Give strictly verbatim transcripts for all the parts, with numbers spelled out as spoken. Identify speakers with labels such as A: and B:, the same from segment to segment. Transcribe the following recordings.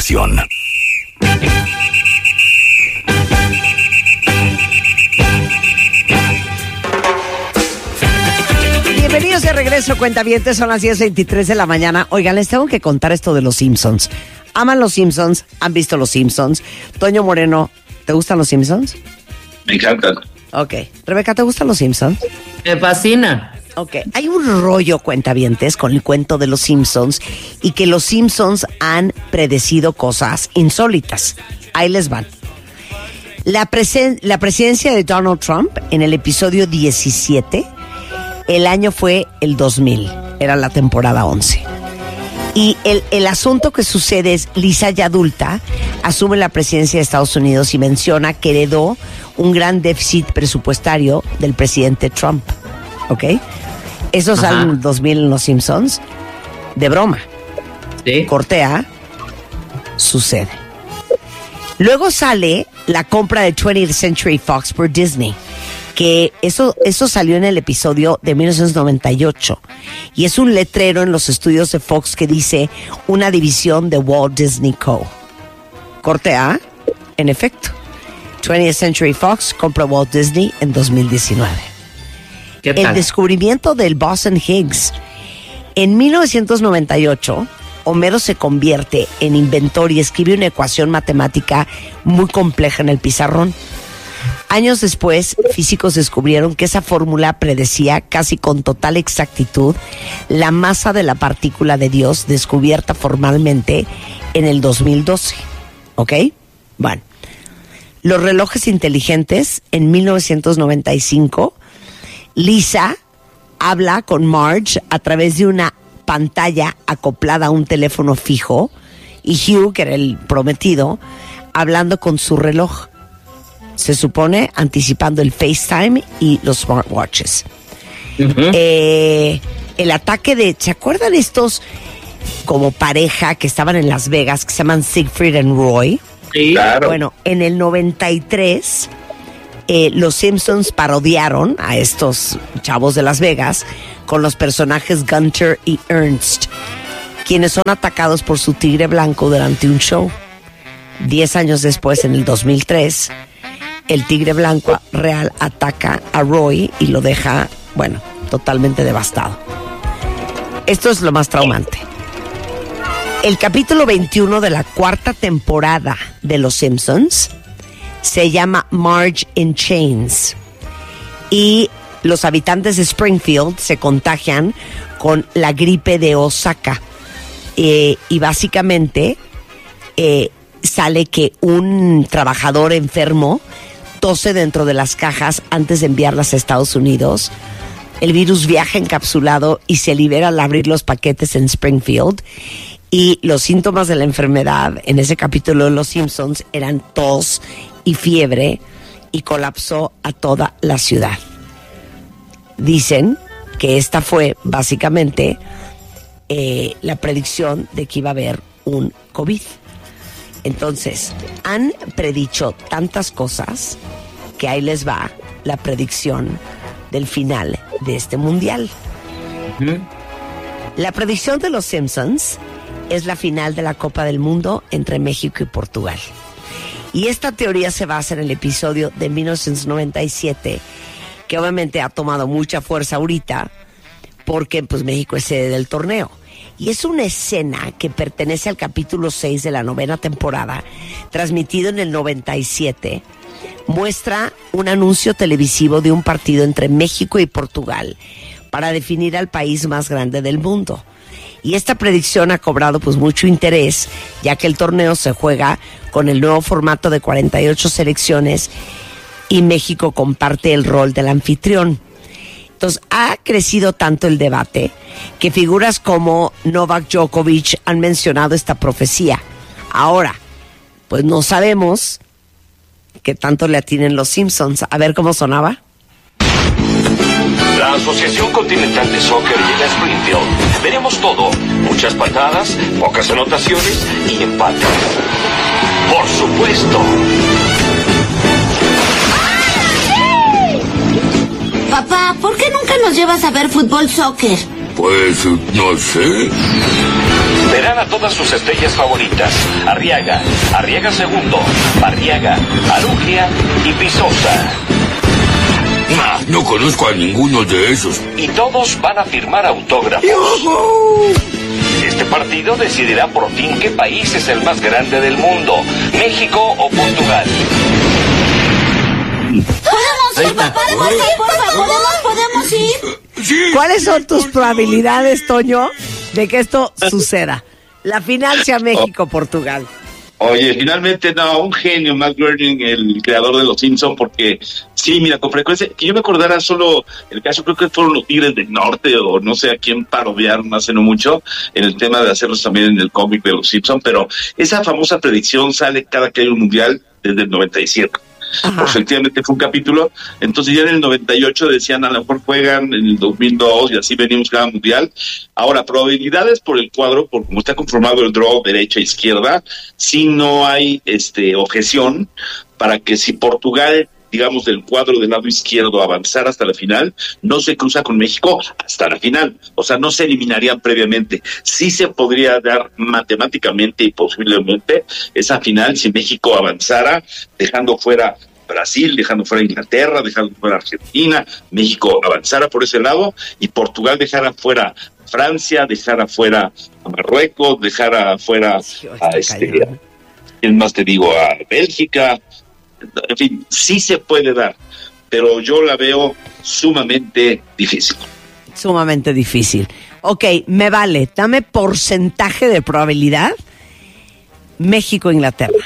A: estación.
B: Bienvenidos de regreso, cuentavientes, son las diez veintitrés de la mañana. Oigan, les tengo que contar esto de los Simpsons. ¿Aman los Simpsons? ¿Han visto los Simpsons? Toño Moreno, ¿te gustan los Simpsons?
C: Me encantan.
B: Ok. Rebeca, ¿te gustan los Simpsons?
D: Me fascina.
B: Ok. Hay un rollo, cuentavientes, con el cuento de los Simpsons y que los Simpsons han predecido cosas insólitas. Ahí les van. La, presen- la presidencia de Donald Trump en el episodio diecisiete, el año fue el dos mil, era la temporada once. Y el, el asunto que sucede es, Lisa, ya adulta, asume la presidencia de Estados Unidos y menciona que heredó un gran déficit presupuestario del presidente Trump. ¿Ok? Eso sale en el dos mil en Los Simpsons. De broma.
D: Sí.
B: Cortea. Sucede. Luego sale la compra de twentieth Century Fox por Disney, que eso, eso salió en el episodio de mil novecientos noventa y ocho. Y es un letrero en los estudios de Fox que dice una división de Walt Disney Co. Corte A, en efecto. twentieth Century Fox compra Walt Disney en dos mil diecinueve.
D: ¿Qué tal?
B: El descubrimiento del Boson Higgs. En mil novecientos noventa y ocho, Homero se convierte en inventor y escribe una ecuación matemática muy compleja en el pizarrón. Años después, físicos descubrieron que esa fórmula predecía casi con total exactitud la masa de la partícula de Dios descubierta formalmente en el dos mil doce. ¿Ok? Bueno. Los relojes inteligentes, en mil novecientos noventa y cinco, Lisa habla con Marge a través de una pantalla acoplada a un teléfono fijo y Hugh, que era el prometido, hablando con su reloj. Se supone anticipando el FaceTime y los smartwatches. Uh-huh. Eh, el ataque de... ¿Se acuerdan estos como pareja que estaban en Las Vegas que se llaman Siegfried and Roy?
C: Sí, claro.
B: Bueno, en el noventa y tres, eh, los Simpsons parodiaron a estos chavos de Las Vegas con los personajes Gunter y Ernst, quienes son atacados por su tigre blanco durante un show. Diez años después, en el dos mil tres... el tigre blanco real ataca a Roy y lo deja, bueno, totalmente devastado. Esto es lo más traumante. El capítulo veintiuno de la cuarta temporada de Los Simpsons se llama Marge in Chains. Y los habitantes de Springfield se contagian con la gripe de Osaka. Eh, y básicamente eh, sale que un trabajador enfermo tose dentro de las cajas antes de enviarlas a Estados Unidos. El virus viaja encapsulado y se libera al abrir los paquetes en Springfield. Y los síntomas de la enfermedad en ese capítulo de Los Simpsons eran tos y fiebre y colapsó a toda la ciudad. Dicen que esta fue básicamente eh, la predicción de que iba a haber un COVID. Entonces, han predicho tantas cosas que ahí les va la predicción del final de este mundial. Uh-huh. La predicción de los Simpsons es la final de la Copa del Mundo entre México y Portugal. Y esta teoría se basa en el episodio de mil novecientos noventa y siete, que obviamente ha tomado mucha fuerza ahorita, porque pues México es sede del torneo. Y es una escena que pertenece al capítulo seis de la novena temporada, transmitido en el noventa y siete. Muestra un anuncio televisivo de un partido entre México y Portugal para definir al país más grande del mundo. Y esta predicción ha cobrado pues mucho interés, ya que el torneo se juega con el nuevo formato de cuarenta y ocho selecciones y México comparte el rol del anfitrión. Entonces, ha crecido tanto el debate que figuras como Novak Djokovic han mencionado esta profecía. Ahora, pues no sabemos qué tanto le atinen los Simpsons. A ver cómo sonaba.
E: La Asociación Continental de Soccer llega a Springfield. Veremos todo. Muchas patadas, pocas anotaciones y empates. Por supuesto.
F: Papá, ¿por qué nunca nos llevas a ver fútbol soccer?
G: Pues, no sé.
E: Verán a todas sus estrellas favoritas: Arriaga, Arriaga segundo, Barriaga, Arugia y Pisosa.
A: Ah, no conozco a ninguno de esos.
E: Y todos van a firmar autógrafos. Este partido decidirá por fin qué país es el más grande del mundo: México o Portugal.
F: ¿Podemos ir, papá? ¿Podemos ir, porfa? ¿Podemos, podemos ir?
A: Sí.
B: ¿Cuáles son tus probabilidades, Toño, de que esto suceda? La final sea México-Portugal.
C: Oye, finalmente, no, un genio, Matt Groening, el creador de Los Simpson, porque sí, mira, con frecuencia, que yo me acordara solo el caso, creo que fueron los Tigres del Norte, o no sé a quién parodiaron hace no mucho, en el tema de hacerlos también en el cómic de Los Simpson, pero esa famosa predicción sale cada que hay un mundial desde el noventa y siete. Pues, efectivamente fue un capítulo. Entonces ya en el noventa y ocho decían a lo mejor juegan en el dos mil dos y así venimos cada mundial. Ahora, probabilidades por el cuadro, por cómo está conformado el draw derecha e izquierda, sí no hay este objeción para que si Portugal, digamos, del cuadro del lado izquierdo avanzar hasta la final, no se cruza con México hasta la final. O sea, no se eliminarían previamente. Sí se podría dar matemáticamente y posiblemente esa final si México avanzara, dejando fuera Brasil, dejando fuera Inglaterra, dejando fuera Argentina, México avanzara por ese lado y Portugal dejara fuera Francia, dejara fuera a Marruecos, dejara fuera a este, ¿quién más te digo? A Bélgica. En fin, sí se puede dar, pero yo la veo sumamente difícil.
B: Sumamente difícil. Ok, me vale. Dame porcentaje de probabilidad. México-Inglaterra.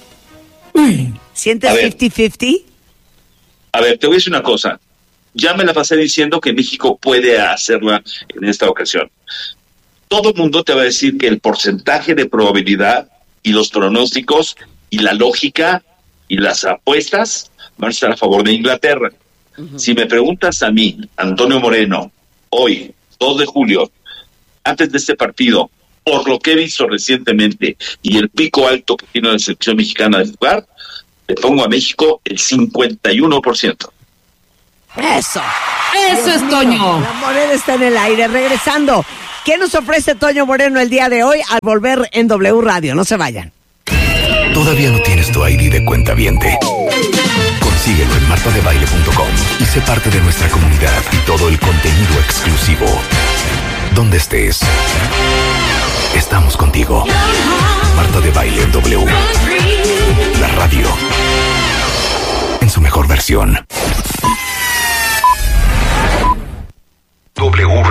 B: ¿Sientes cincuenta cincuenta?
C: A ver, te voy a decir una cosa. Ya me la pasé diciendo que México puede hacerla en esta ocasión. Todo el mundo te va a decir que el porcentaje de probabilidad y los pronósticos y la lógica y las apuestas van a estar a favor de Inglaterra. Uh-huh. Si me preguntas a mí, Antonio Moreno, hoy, dos de julio, antes de este partido, por lo que he visto recientemente y el pico alto que tiene la selección mexicana de jugar, le pongo a México el cincuenta y uno por ciento.
B: Eso.
D: Eso es Toño.
B: La moneda está en el aire. Regresando, ¿qué nos ofrece Toño Moreno el día de hoy al volver en W Radio? No se vayan.
G: ¿Todavía no tienes tu I D de cuentaviente? Consíguelo en marta de baile punto com y sé parte de nuestra comunidad y todo el contenido exclusivo. Donde estés, estamos contigo. Marta de Baile en W. La radio en su mejor versión. W